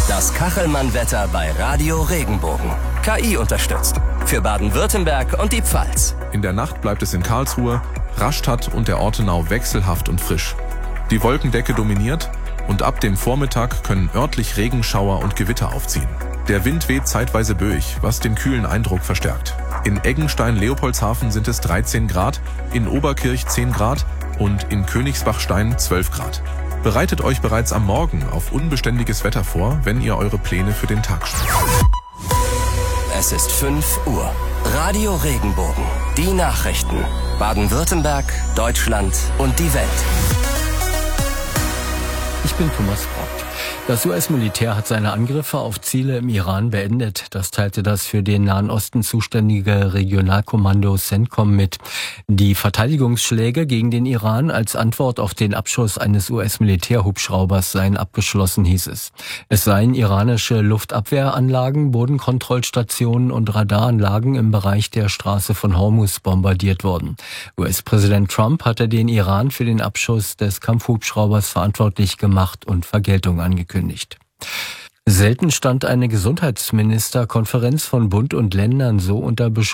Das Kachelmann-Wetter bei Radio Regenbogen. KI unterstützt. Für Baden-Württemberg und die Pfalz. In der Nacht bleibt es in Karlsruhe, Rastatt und der Ortenau wechselhaft und frisch. Die Wolkendecke dominiert und ab dem Vormittag können örtlich Regenschauer und Gewitter aufziehen. Der Wind weht zeitweise böig, was den kühlen Eindruck verstärkt. In Eggenstein-Leopoldshafen sind es 13 Grad, in Oberkirch 10 Grad und in Königsbachstein 12 Grad. Bereitet euch bereits am Morgen auf unbeständiges Wetter vor, wenn ihr eure Pläne für den Tag schreibt. Es ist 5 Uhr. Radio Regenbogen. Die Nachrichten. Baden-Württemberg, Deutschland und die Welt. Ich bin Thomas Brock. Das US-Militär hat seine Angriffe auf Ziele im Iran beendet. Das teilte das für den Nahen Osten zuständige Regionalkommando CENTCOM mit. Die Verteidigungsschläge gegen den Iran als Antwort auf den Abschuss eines US-Militärhubschraubers seien abgeschlossen, hieß es. Es seien iranische Luftabwehranlagen, Bodenkontrollstationen und Radaranlagen im Bereich der Straße von Hormuz bombardiert worden. US-Präsident Trump hatte den Iran für den Abschuss des Kampfhubschraubers verantwortlich gemacht und Vergeltung angekündigt. Selten stand eine Gesundheitsministerkonferenz von Bund und Ländern so unter